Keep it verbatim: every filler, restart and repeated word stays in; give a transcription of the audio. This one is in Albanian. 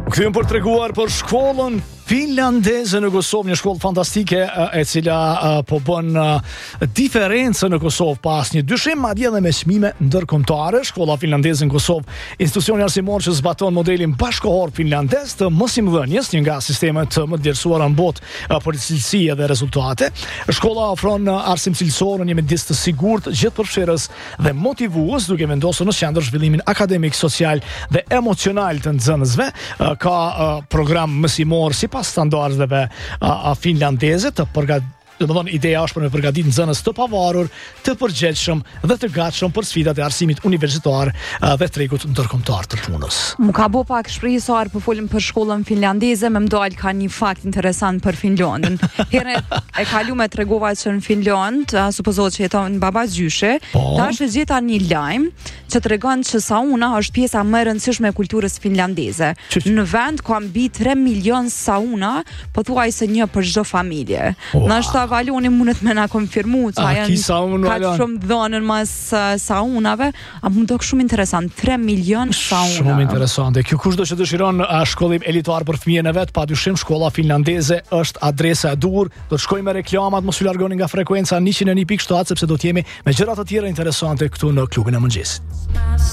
Kthym për treguar për shkollën finlandeze në Kosovë, një shkollë fantastike e cila po bën diferencë në Kosovë pas një dyshim, madje edhe me çmime ndërkombëtare. Shkolla finlandeze në Kosovë, institucioni arsimor që zbaton modelin bashkëkohor finlandez të mosimdhënies, një nga sistemet më të vlerësuara në botë për cilësi dhe rezultate. Shkolla ofron arsim cilësor në një mjedis të sigurt, gjithëpërfshirës dhe motivues, duke vendosur në qendër zhvillimin akademik, social dhe emocional të nxënësve. Ka program mësimor sipas standardeve finlandeze të përgatitur. Domethënë, ideja është për me përgatitur nxënës të pavarur, të përgjegjshëm dhe të gatshëm për sfidat e arsimit universitar dhe tregut ndërkombëtar të punës. Mu ka bo pak shpresar për folim për shkollën finlandeze, me mdal ka një fakt interesant për Finlandën. Herë e kalume tregova që në Finland, supozohet që jeton në babagjyshe, tash e gjeta një lajm që tregon që sauna është pjesa më e rëndësishme e kulturës finlandeze. Në vend ka mbi tre milion sauna, pothuajse një për çdo familje. Ndoshta Valoni mundet me na konfirmu që a janë ka shumë dhënën mas uh, saunave, a më dok shumë interesant, tre milion sauna. Shumë interesante. Kjo kushdo që dëshiron uh, shkollim elitar për fëmijën e vet, padyshim shkolla finlandeze është adresa e dur. Do të shkojmë me reklamat, mos u largoni nga frekuenca njëqind e një pikë shtat sepse do të jemi me gjëra të tjera interesante këtu në klubin e mëngjesit.